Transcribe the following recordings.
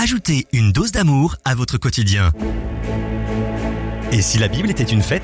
Ajoutez une dose d'amour à votre quotidien. Et si la Bible était une fête ?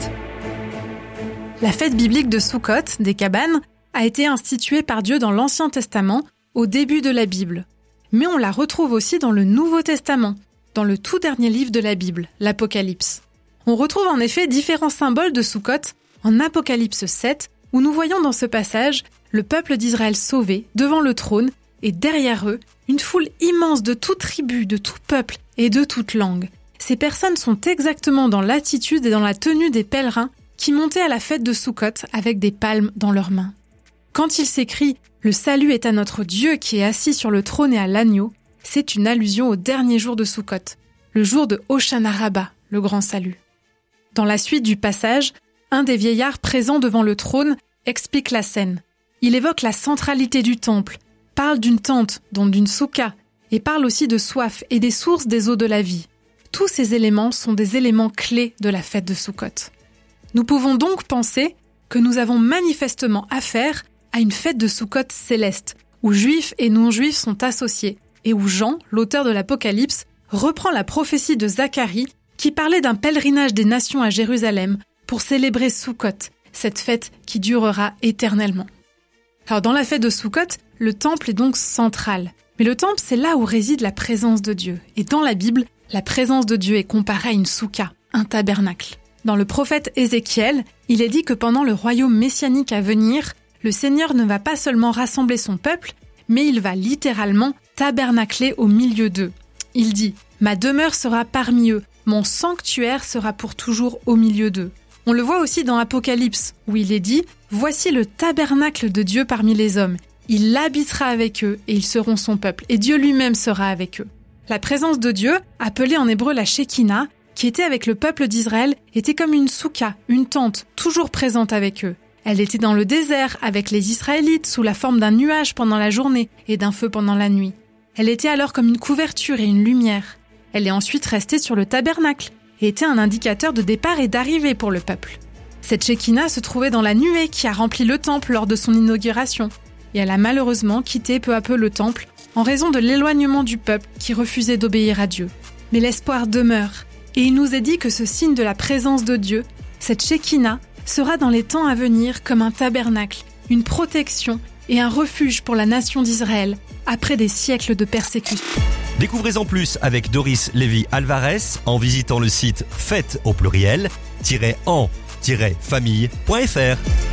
La fête biblique de Soukhot, des cabanes, a été instituée par Dieu dans l'Ancien Testament, au début de la Bible. Mais on la retrouve aussi dans le Nouveau Testament, dans le tout dernier livre de la Bible, l'Apocalypse. On retrouve en effet différents symboles de Soukhot en Apocalypse 7, où nous voyons dans ce passage le peuple d'Israël sauvé devant le trône et derrière eux, une foule immense de toute tribu, de tout peuple et de toute langue. Ces personnes sont exactement dans l'attitude et dans la tenue des pèlerins qui montaient à la fête de Soukhot avec des palmes dans leurs mains. Quand il s'écrit « Le salut est à notre Dieu qui est assis sur le trône et à l'agneau », c'est une allusion au dernier jour de Soukhot, le jour de Hoshana Rabba, le grand salut. Dans la suite du passage, un des vieillards présents devant le trône explique la scène. Il évoque la centralité du temple, parle d'une tente, donc d'une soukha, et parle aussi de soif et des sources des eaux de la vie. Tous ces éléments sont des éléments clés de la fête de Soukhot. Nous pouvons donc penser que nous avons manifestement affaire à une fête de Soukhot céleste, où juifs et non-juifs sont associés, et où Jean, l'auteur de l'Apocalypse, reprend la prophétie de Zacharie qui parlait d'un pèlerinage des nations à Jérusalem pour célébrer Soukhot, cette fête qui durera éternellement. Alors dans la fête de Soukhot, le temple est donc central. Mais le temple, c'est là où réside la présence de Dieu. Et dans la Bible, la présence de Dieu est comparée à une soukha, un tabernacle. Dans le prophète Ézéchiel, il est dit que pendant le royaume messianique à venir, le Seigneur ne va pas seulement rassembler son peuple, mais il va littéralement tabernacler au milieu d'eux. Il dit « Ma demeure sera parmi eux, mon sanctuaire sera pour toujours au milieu d'eux ». On le voit aussi dans Apocalypse, où il est dit « Voici le tabernacle de Dieu parmi les hommes. Il habitera avec eux et ils seront son peuple, et Dieu lui-même sera avec eux. » La présence de Dieu, appelée en hébreu la Shekinah, qui était avec le peuple d'Israël, était comme une soukha, une tente, toujours présente avec eux. Elle était dans le désert avec les Israélites sous la forme d'un nuage pendant la journée et d'un feu pendant la nuit. Elle était alors comme une couverture et une lumière. Elle est ensuite restée sur le tabernacle et était un indicateur de départ et d'arrivée pour le peuple. Cette Shekinah se trouvait dans la nuée qui a rempli le temple lors de son inauguration. Et elle a malheureusement quitté peu à peu le temple en raison de l'éloignement du peuple qui refusait d'obéir à Dieu. Mais l'espoir demeure. Et il nous est dit que ce signe de la présence de Dieu, cette Shekinah, sera dans les temps à venir comme un tabernacle, une protection et un refuge pour la nation d'Israël après des siècles de persécution. Découvrez-en plus avec Doris Lévy Alvarez en visitant le site fête au pluriel-en-famille.fr.